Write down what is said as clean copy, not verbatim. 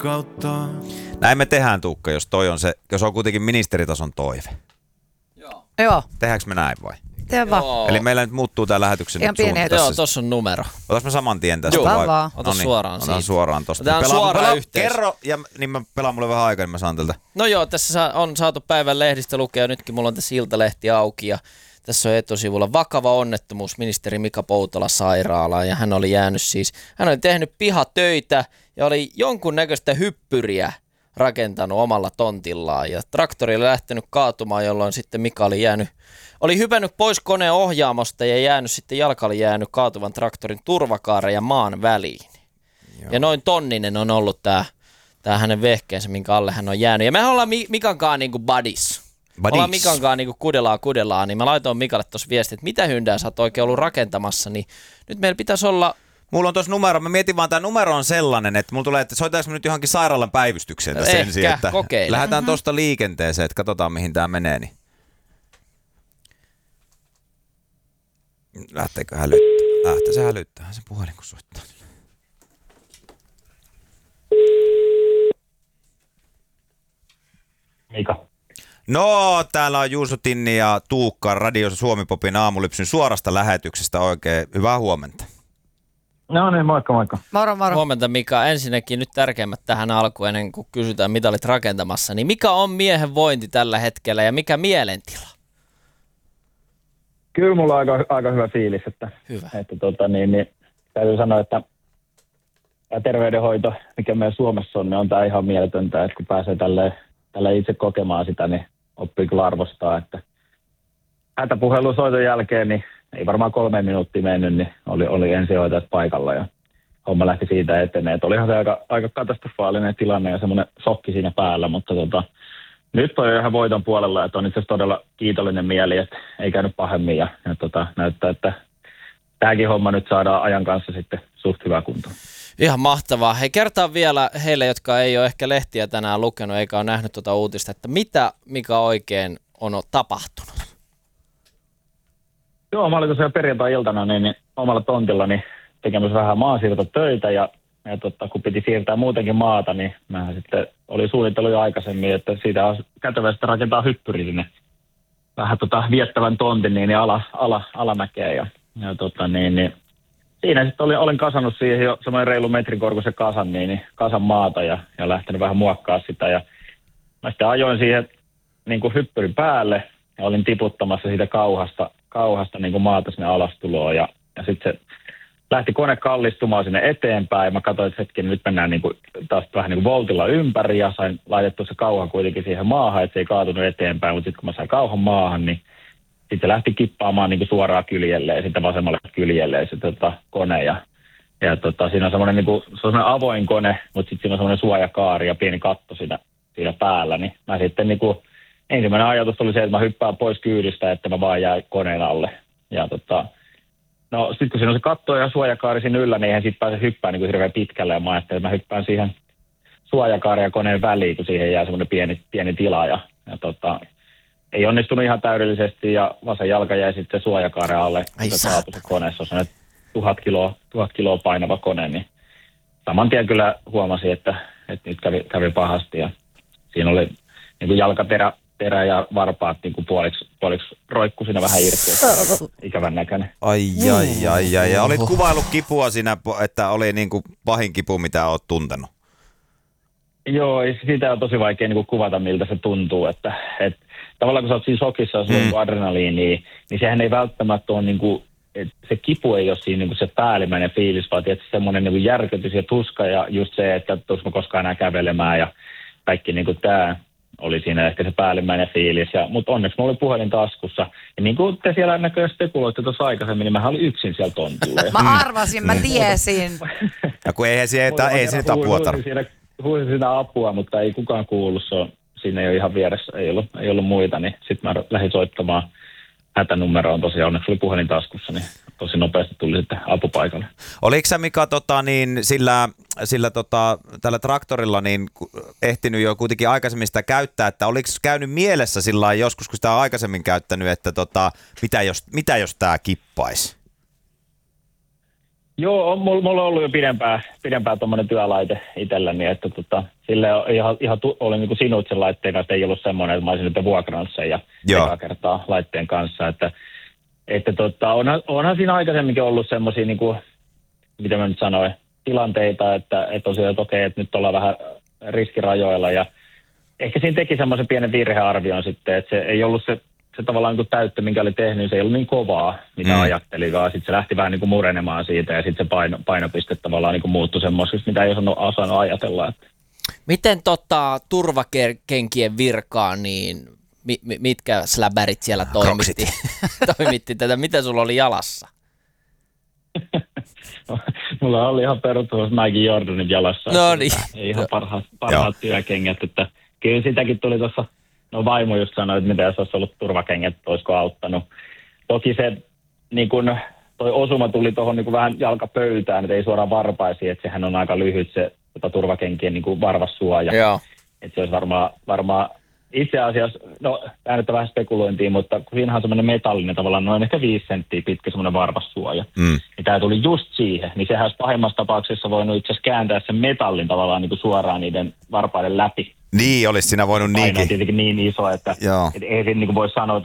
kautta. Näin me tehdään, Tuukka, jos on kuitenkin ministeritason toive. Joo. Tehdäänkö me näin vai? Tee vaan. Eli meillä nyt muuttuu tää lähetyksen ihan pieni hetki. Joo, tossa on numero. Otas mä saman tien tästä. Ota vaan. Ota suoraan siitä. Otan suoraan tosta. Tämä on suora yhteys. Kerro, ja niin mä pelaan mulle vähän aikaa, niin mä saan tältä. No joo, tässä on saatu päivän lehdistä lukea. Nytkin mulla on tässä Iltalehti auki ja tässä on etosivulla vakava onnettomuus ministeri Mika Poutola sairaalaan. Ja hän oli tehnyt pihatöitä ja oli jonkunnäköistä hyppyriä rakentanut omalla tontillaan. Ja traktori oli lähtenyt kaatumaan, jolloin sitten Mika oli hypännyt pois koneen ohjaamosta ja jalka oli jäänyt kaatuvan traktorin turvakaaren ja maan väliin. Joo. Ja noin tonninen on ollut tää hänen vehkeensä, minkä alle hän on jäänyt. Ja me ollaan Mikankaan niinku buddies. Ollaan Mikankaan niinku kudelaa, niin mä laitoin Mikalle tuossa viestiä, että mitä hyndää sä oot oikein ollut rakentamassa, niin nyt meillä pitäisi olla... Mulla on tuossa numero, mä mietin vaan, tämä numero on sellainen, että mulla tulee, että soitaanko me nyt johonkin sairaalan päivystykseen sen sijaan, että kokeile. Lähdetään tuosta liikenteeseen, että katsotaan mihin tää menee. Niin. Lähteekö hälyttää? Se hälyttää se puhelin, kun soittaa. Mika. No, täällä on Juuso Tinni ja Tuukka radiossa Suomi-popin aamulypsyn suorasta lähetyksestä. Oikein hyvää huomenta. No niin, moikka. Moro. Huomenta Mika. Ensinnäkin nyt tärkeimmät tähän alkuun ennen kuin kysytään mitä olit rakentamassa. Niin mikä on miehen vointi tällä hetkellä ja mikä mielentila? Kyllä mulla on aika hyvä fiilis, että täytyy sanoa, että tämä terveydenhoito, mikä meidän Suomessa on, niin on tämä ihan mieletöntä, että kun pääsee tälle itse kokemaan sitä, niin oppii kyllä arvostaa, että hätäpuhelusoiton jälkeen, niin ei varmaan 3 minuuttia mennyt, niin oli ensihoitajat paikalla ja homma lähti siitä eteneen. Että olihan se aika katastrofaalinen tilanne ja semmoinen shokki siinä päällä, mutta nyt on ihan voiton puolella, että on itse asiassa todella kiitollinen mieli, että ei käynyt pahemmin ja näyttää, että tämäkin homma nyt saadaan ajan kanssa sitten suht hyvää kuntoon. Ihan mahtavaa. Hei, kertaa vielä heille, jotka ei ole ehkä lehtiä tänään lukenut eikä ole nähnyt tuota uutista, että mikä oikein on tapahtunut? Joo, mä olin tosiaan perjantai-iltana niin omalla tontillani tekemässä vähän maansiirtotöitä ja kun piti siirtää muutenkin maata, niin mähän sitten oli suunnitellut jo aikaisemmin, että siitä on kätevästi rakentaa hyppyri sinne vähän viettävän tontin niin alamäkeen ja siinä sitten olin kasannut siihen jo semmoinen reilu metrin korkuisen kasan maata ja lähtenyt vähän muokkaa sitä ja mä sitten ajoin siihen niin kuin hyppyrin päälle ja olin tiputtamassa siitä kauhasta niin kuin maata sinne alastuloon ja sitten se lähti kone kallistumaan sinne eteenpäin. Mä katsoin, että hetken nyt mennään niin kuin, taas vähän niin kuin voltilla ympäri ja sain laitettua se kauhan kuitenkin siihen maahan, että se ei kaatunut eteenpäin, mutta sitten kun mä sain kauhan maahan, niin sitten se lähti kippaamaan niin kuin suoraan kyljelleen, sitten vasemmalle kyljelleen se kone ja siinä on semmoinen niin kuin, se on avoin kone, mutta sitten siinä on semmoinen suojakaari ja pieni katto siinä päällä, niin mä sitten niin kuin, ensimmäinen ajatus oli se, että mä hyppään pois kyydistä, että mä vaan jäin koneen alle ja no sitten kun siinä on se katto ja suojakaari siinä yllä, niin eihän siitä pääse hyppään niin kuin hirveän pitkälle. Ja mä ajattelin, että mä hyppään siihen suojakaaren ja koneen väliin, kun siihen jää semmoinen pieni tila. Ja ei onnistunut ihan täydellisesti ja vasen jalka jäi sitten suojakaaren alle. Kun se saatu se koneessa on semmoinen 1000 kiloa painava kone, niin saman tien kyllä huomasin, että nyt kävi pahasti. Ja siinä oli niin kuin jalkaterä ja varpaat niin kuin puoliksi roikku siinä vähän irti, ikävän näköinen. Ai. Ja olit kuvaillut kipua siinä, että oli niin kuin pahin kipu, mitä olet tuntenut. Joo, siitä on tosi vaikea niin kuin kuvata, miltä se tuntuu. Että tavallaan kun sä oot siinä shokissa ja sulla on adrenaliinia, niin sehän ei välttämättä ole, niin kuin, se kipu ei ole siinä niin kuin se päällimmäinen fiilis, vaan tietysti semmoinen niin kuin järkytys ja tuska ja just se, että tuossa mä koskaan enää kävelemään ja kaikki niin kuin tämä oli siinä ehkä se päällimmäinen fiilis, mutta onneksi mulla oli puhelin taskussa. Ja niin kuin te siellä näköjään spekuloitte tuossa aikaisemmin, niin mähän olin yksin siellä tontilla. Mä arvasin, mä tiesin. Ja kun eihän sinne apua tarvitse. Huusin siinä apua, mutta ei kukaan kuullut. Siinä ei ole ihan vieressä, ei ollut muita, niin sitten mä lähdin soittamaan hätänumeroon tosiaan. Onneksi oli puhelin taskussa, niin tosi nopeasti tuli sitten apupaikalle. Oliko sä Mika tällä traktorilla niin ehtinyt jo kuitenkin aikaisemmin sitä käyttää, että oliko käynyt mielessä sillä joskus, kun sitä on aikaisemmin käyttänyt, että mitä jos tämä kippaisi? Joo, mulla on ollut jo pidempään tuommoinen työlaite itselläni, että sille oli niin kuin sinut sen laitteen kanssa, ei ollut semmoinen, että mä olisin nyt vuokrannut sen ja ekaa kertaa laitteen kanssa, että onhan siinä aikaisemminkin ollut semmoisia, niin kuin, mitä mä nyt sanoin, tilanteita, että tosiaan, että okei, että nyt ollaan vähän riskirajoilla ja ehkä siinä teki semmoisen pienen virhearvion sitten, että se ei ollut se tavallaan niin kuin täyttö, minkä oli tehnyt, se ei ollut niin kovaa, mitä ajatteli, vaan sitten se lähti vähän niin kuin murenemaan siitä ja sitten se painopiste tavallaan niin kuin muuttui semmoisiksi, mitä ei osannut ajatella. Että. Miten turvakenkien virkaan, niin mitkä släbärit siellä toimitti tätä? Mitä sulla oli jalassa? Mulla oli ihan perustus Nike Jordanit jalassa. No niin. Ei ihan parhaat työkengät, että kyllä sitäkin tuli tuossa, vaimo just sanoi, että mitä jos olisi ollut turvakengät, olisiko auttanut. Toki se niin kun, toi osuma tuli tuohon niin vähän jalkapöytään, että ei suoraan varpaisiin, että sehän on aika lyhyt se turvakenkien niin varvassuoja. Joo. Että se olisi varmaan itse asiassa, tämä nyt on vähän spekulointia, mutta kun siinähän on semmoinen metallinen tavallaan noin ehkä 5 senttiä pitkä semmoinen varvassuoja. Ja tämä tuli just siihen, niin sehän olisi pahimmassa tapauksessa voinut itse asiassa kääntää sen metallin tavallaan niin kuin suoraan niiden varpaiden läpi. Niin, olisi siinä voinut niinkin. Paino on tietenkin niin iso, että ei siinä niin voi sanoa, että